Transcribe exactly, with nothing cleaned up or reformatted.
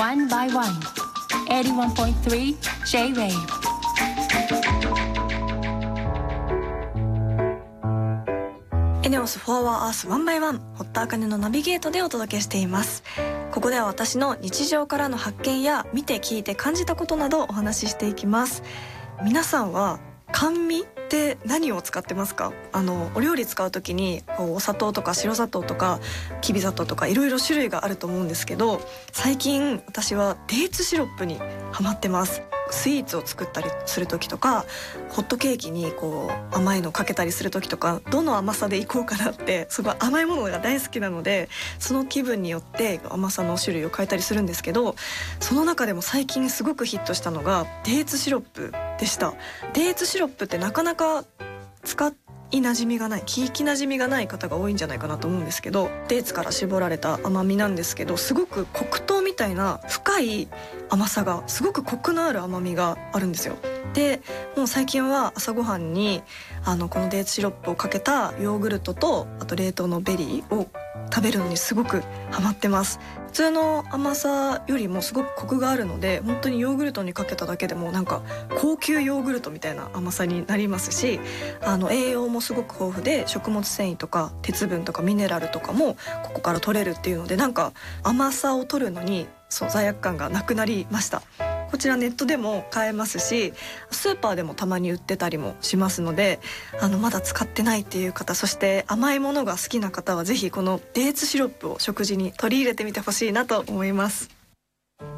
One by One エイティワンポイントスリー J-Wave。 エネオスフォアワーアースワンバイワン、堀田茜のナビゲートでお届けしています。ここでは私の日常からの発見や見て聞いて感じたことなどをお話ししていきます。皆さんは甘味って何を使ってますか？あのお料理使う時にこうお砂糖とか白砂糖とかきび砂糖とかいろいろ種類があると思うんですけど、最近私はデーツシロップにハマってます。スイーツを作ったりする時とか、ホットケーキにこう甘いのかけたりする時とか、どの甘さでいこうかなって、すごい甘いものが大好きなので、その気分によって甘さの種類を変えたりするんですけど、その中でも最近すごくヒットしたのがデーツシロップでした。デーツシロップってなかなか使い馴染みがない、聞き馴染みがない方が多いんじゃないかなと思うんですけど、デーツから絞られた甘みなんですけど、すごく黒糖みたいな深い甘さが、すごくコクのある甘みがあるんですよ。でもう最近は朝ごはんにあのこのデーツシロップをかけたヨーグルトと、あと冷凍のベリーを食べるのにすごくハマってます。普通の甘さよりもすごくコクがあるので、本当にヨーグルトにかけただけでもなんか高級ヨーグルトみたいな甘さになりますし、あの栄養もすごく豊富で、食物繊維とか鉄分とかミネラルとかもここから取れるっていうので、なんか甘さを取るのにそう罪悪感がなくなりました。こちらネットでも買えますし、スーパーでもたまに売ってたりもしますので、あのまだ使ってないっていう方、そして甘いものが好きな方はぜひこのデーツシロップを食事に取り入れてみてほしいなと思います。